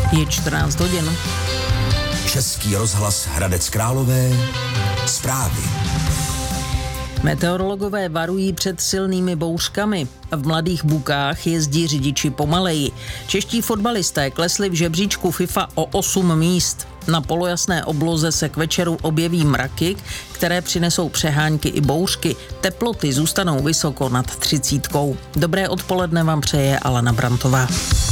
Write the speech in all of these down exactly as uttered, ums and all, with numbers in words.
Je čtrnáct hodin. Český rozhlas Hradec Králové. Zprávy. Meteorologové varují před silnými bouřkami. V Mladých Bukách jezdí řidiči pomaleji. Čeští fotbalisté klesli v žebříčku FIFA o osm míst. Na polojasné obloze se k večeru objeví mraky, které přinesou přehánky i bouřky. Teploty zůstanou vysoko nad třicítkou. Dobré odpoledne vám přeje Alena Brantová.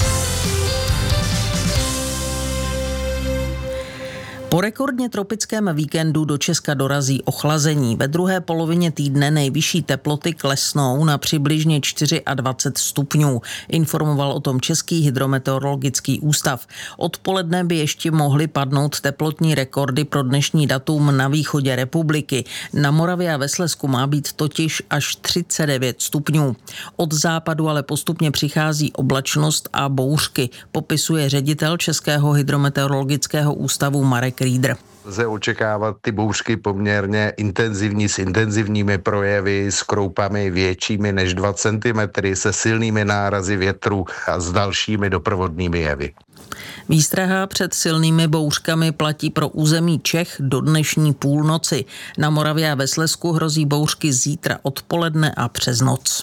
Po rekordně tropickém víkendu do Česka dorazí ochlazení. Ve druhé polovině týdne nejvyšší teploty klesnou na přibližně dvacet čtyři stupňů. Informoval o tom Český hydrometeorologický ústav. Odpoledne by ještě mohly padnout teplotní rekordy pro dnešní datum na východě republiky. Na Moravě a ve Slezsku má být totiž až třicet devět stupňů. Od západu ale postupně přichází oblačnost a bouřky, popisuje ředitel Českého hydrometeorologického ústavu Marek Rieder. Lze očekávat ty bouřky poměrně intenzivní, s intenzivními projevy, s kroupami většími než dva centimetry, se silnými nárazy větru a s dalšími doprovodnými jevy. Výstraha před silnými bouřkami platí pro území Čech do dnešní půlnoci. Na Moravě a ve Slezsku hrozí bouřky zítra odpoledne a přes noc.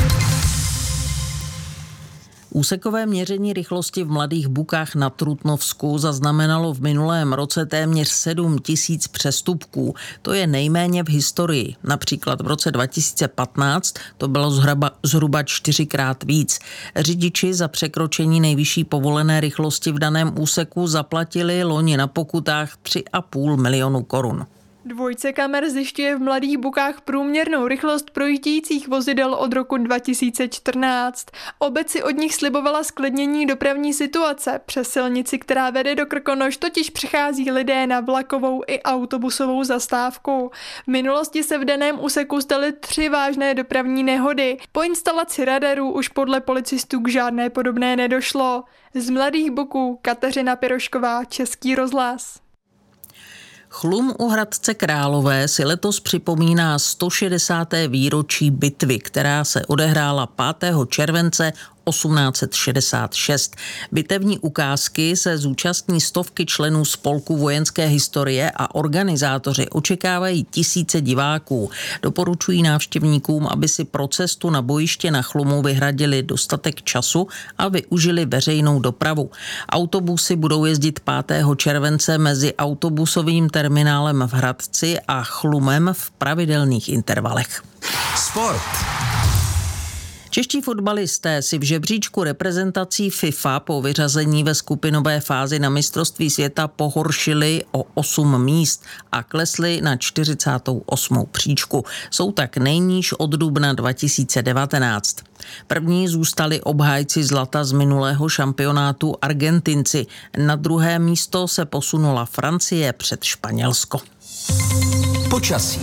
Úsekové měření rychlosti v Mladých Bukách na Trutnovsku zaznamenalo v minulém roce téměř sedm tisíc přestupků. To je nejméně v historii. Například v roce dva tisíce patnáct to bylo zhruba, zhruba čtyřikrát víc. Řidiči za překročení nejvyšší povolené rychlosti v daném úseku zaplatili loni na pokutách tři a půl milionu korun. Dvojce kamer zjišťuje v Mladých Bukách průměrnou rychlost projíždějících vozidel od roku dva tisíce čtrnáct. Obec si od nich slibovala zklidnění dopravní situace. Přes silnici, která vede do Krkonoš, totiž přichází lidé na vlakovou i autobusovou zastávku. V minulosti se v daném úseku staly tři vážné dopravní nehody. Po instalaci radarů už podle policistů k žádné podobné nedošlo. Z Mladých Buků Kateřina Pirošková, Český rozhlas. Chlum u Hradce Králové si letos připomíná sto šedesáté výročí bitvy, která se odehrála pátého července osmnáct set šedesát šest. Bitevní ukázky se zúčastní stovky členů spolku vojenské historie a organizátoři očekávají tisíce diváků. Doporučují návštěvníkům, aby si pro cestu na bojiště na Chlumu vyhradili dostatek času a využili veřejnou dopravu. Autobusy budou jezdit pátého července mezi autobusovým terminálem v Hradci a Chlumem v pravidelných intervalech. Sport. Čeští fotbalisté si v žebříčku reprezentací FIFA po vyřazení ve skupinové fázi na mistrovství světa pohoršili o osm míst a klesli na čtyřicátou osmou příčku. Jsou tak nejníž od dubna dva tisíce devatenáct. První zůstali obhájci zlata z minulého šampionátu Argentinci. Na druhé místo se posunula Francie před Španělsko. Počasí.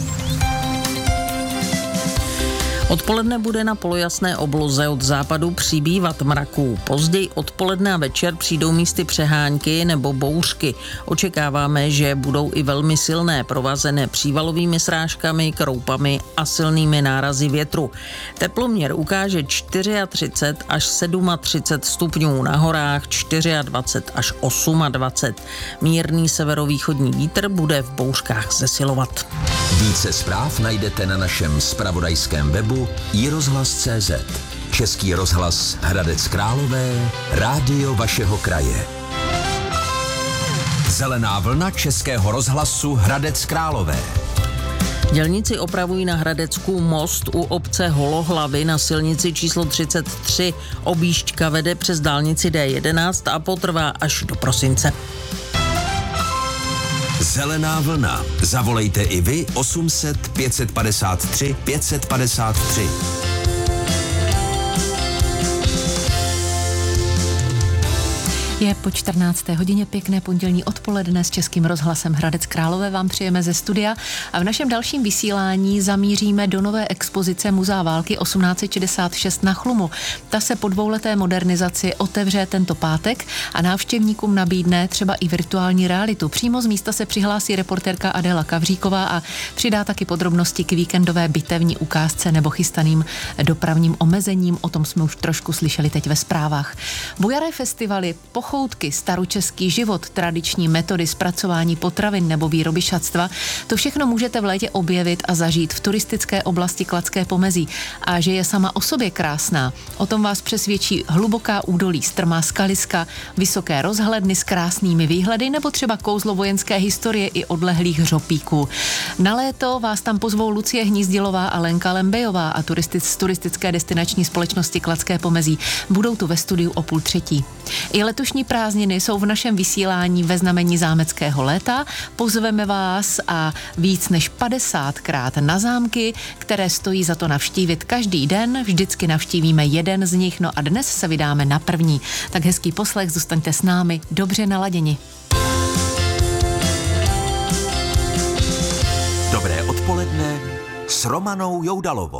Odpoledne bude na polojasné obloze od západu přibývat mraků. Později odpoledne a večer přijdou místy přehánky nebo bouřky. Očekáváme, že budou i velmi silné, provazené přívalovými srážkami, kroupami a silnými nárazy větru. Teploměr ukáže třicet čtyři až třicet sedm stupňů, na horách dvacet čtyři až dvacet osm. Mírný severovýchodní vítr bude v bouřkách zesilovat. Více zpráv najdete na našem zpravodajském webu i rozhlas tečka cé zet. Český rozhlas Hradec Králové, rádio vašeho kraje. Zelená vlna Českého rozhlasu Hradec Králové. Dělníci opravují na Hradecku most u obce Holohlavy na silnici číslo třicet tři. Objížďka vede přes dálnici D jedenáct a potrvá až do prosince. Zelená vlna. Zavolejte i vy osm set pět set padesát tři pět set padesát tři. Je po čtrnácté hodině, pěkné pondělní odpoledne s Českým rozhlasem Hradec Králové vám přijeme ze studia a v našem dalším vysílání zamíříme do nové expozice Muzea války osmnáct set šedesát šest na Chlumu. Ta se po dvouleté modernizaci otevře tento pátek a návštěvníkům nabídne třeba i virtuální realitu. Přímo z místa se přihlásí reportérka Adéla Kavříková a přidá taky podrobnosti k víkendové bitevní ukázce nebo chystaným dopravním omezením. O tom jsme už trošku slyšeli teď ve zprávách. Bujaré festivaly, pochoutky, staročeský život, tradiční metody zpracování potravin nebo výroby šatstva, to všechno můžete v létě objevit a zažít v turistické oblasti Kladské pomezí. A že je sama o sobě krásná, o tom vás přesvědčí hluboká údolí, strmá skaliska, vysoké rozhledny s krásnými výhledy nebo třeba kouzlo vojenské historie i odlehlých hřopíků. Na léto vás tam pozvou Lucie Hnízdilová a Lenka Lembejová a turistic z turistické destinační společnosti Kladské pomezí. Budou tu ve studiu o půl třetí. I letošní prázdniny jsou v našem vysílání ve znamení zámeckého léta. Pozveme vás a víc než padesátkrát na zámky, které stojí za to navštívit každý den. Vždycky navštívíme jeden z nich, no a dnes se vydáme na první. Tak hezký poslech, zůstaňte s námi, dobře naladěni. Dobré odpoledne s Romanou Joudalovou.